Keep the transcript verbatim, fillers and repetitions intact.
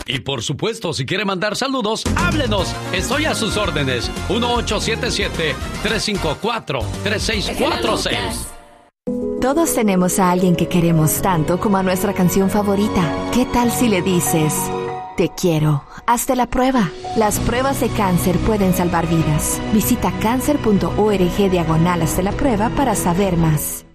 Y por supuesto, si quiere mandar saludos, háblenos. Estoy a sus órdenes. uno ocho siete siete, tres cinco cuatro, tres seis cuatro seis. Todos tenemos a alguien que queremos tanto como a nuestra canción favorita. ¿Qué tal si le dices: te quiero? Hazte la prueba. Las pruebas de cáncer pueden salvar vidas. Visita cáncer punto org diagonal hazte la prueba para saber más.